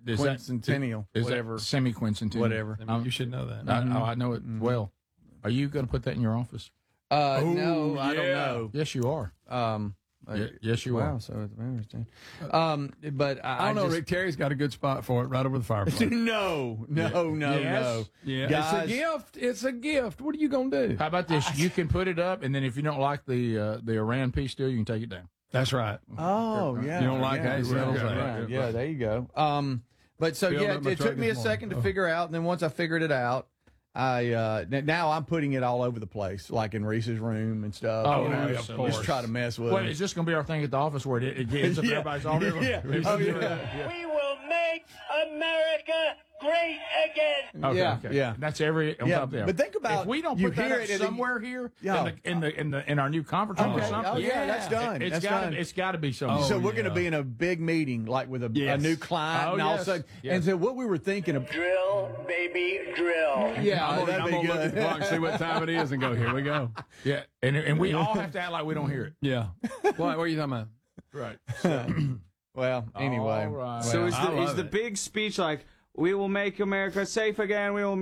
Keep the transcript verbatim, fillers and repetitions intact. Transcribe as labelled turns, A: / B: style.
A: is that
B: Quincentennial,
A: is
B: whatever.
A: That semi-quincentennial.
B: Whatever.
C: I mean, you should know that.
A: I, oh, I know it well. Are you going to put that in your office?
B: Uh,
A: Ooh,
B: no, I don't
A: yeah.
B: know.
A: Yes, you are.
B: Um,
A: Ye- yes, you
B: wow,
A: are.
B: so it's interesting. Um, but I,
C: I don't know.
B: just,
C: Rick Terry's got a good spot for it, right over the fireplace.
B: no, no, no,
A: Yes.
B: no.
C: Yeah,
B: Guys,
C: it's a gift. It's a gift. What are you gonna do?
A: How about this? You can put it up, and then if you don't like the uh, the Iran peace deal, you can take it down.
C: That's right.
B: Oh, yeah.
C: You don't like
B: yeah,
C: that,
B: yeah,
C: settle
B: yeah,
C: that.
B: yeah, yeah, there you go. Um, but so,
C: Filled
B: yeah,
C: up my
B: it
C: truck
B: took me a
C: this
B: second to
C: morning.
B: figure out, and then once I figured it out, I uh, n- now I'm putting it all over the place, like in Reese's room and stuff.
A: Oh,
B: you know,
A: yeah,
B: just
A: of course.
B: try to mess with
A: Well,
B: it.
A: is this going to be our thing at the office where it, it gets up
B: Yeah.
A: everybody's all over?
B: Yeah. Oh, yeah.
D: We will make America great again.
A: Okay,
B: Yeah,
A: okay.
B: yeah.
A: That's every. On
B: Yeah,
A: top of that.
B: but think about-
A: if we don't
B: you
A: put that
B: hear
A: up
B: it in-
A: somewhere here
B: Yeah.
A: in, the, in the in the in our new conference room or
B: Okay.
A: something.
B: Oh, yeah, that's done.
A: It,
B: That's
A: has got
B: done.
A: to. It's got to be something.
B: so
C: Oh,
B: we're
C: yeah.
B: going to be in a big meeting, like with a,
C: Yes.
B: a new client,
A: Oh,
B: and all of a
A: yes.
B: sudden.
A: Yes.
B: And so what we were thinking of,
D: Drill, baby, drill.
B: yeah,
C: I'm gonna,
B: that'd
C: I'm
B: be
C: gonna look at
B: good.
C: the clock, see what time it is, and go, here we go.
A: yeah, and and we all have to act like we don't hear it.
C: Yeah. What, what are you talking about?
A: Right.
B: Well, anyway.
A: All right.
E: So
B: Well,
E: is
C: I
E: the, is
C: love
E: the
C: it.
E: big speech like, we will make America safe again, we will